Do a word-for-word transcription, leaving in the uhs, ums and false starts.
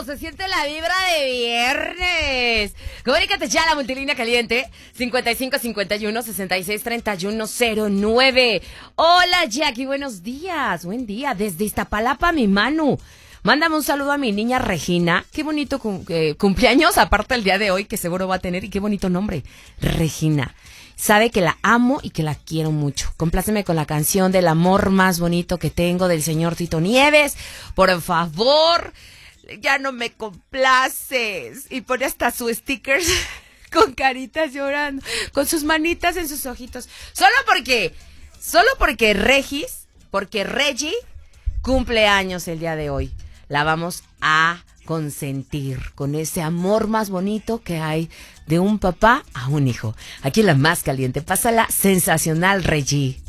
Se siente la vibra de viernes. Comunícate ya a la multilínea caliente cincuenta y cinco cincuenta y uno sesenta y seis treinta y uno cero nueve. Hola Jackie, buenos días. Buen día. Desde Iztapalapa, mi Manu. Mándame un saludo a mi niña Regina. Qué bonito cum- eh, cumpleaños, aparte el día de hoy, que seguro va a tener. Y qué bonito nombre, Regina. Sabe que la amo y que la quiero mucho. Compláceme con la canción del amor más bonito que tengo del señor Tito Nieves. Por favor, ya no me complaces. Y pone hasta sus stickers con caritas llorando, con sus manitas en sus ojitos. Solo porque, solo porque Regis, porque Reggie cumple años el día de hoy. La vamos a consentir con ese amor más bonito que hay de un papá a un hijo. Aquí la más caliente. Pásala sensacional, Reggie.